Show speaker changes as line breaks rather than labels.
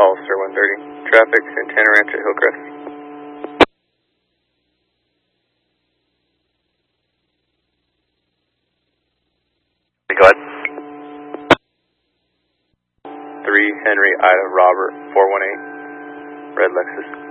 Hollister 130. Traffic, Santana Ranch at Hillcrest.
Go ahead.
3 Henry Ida Robert 418, red Lexus.